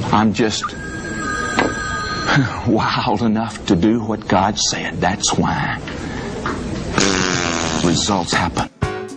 I'm just wild enough to do what God said. That's why results happen.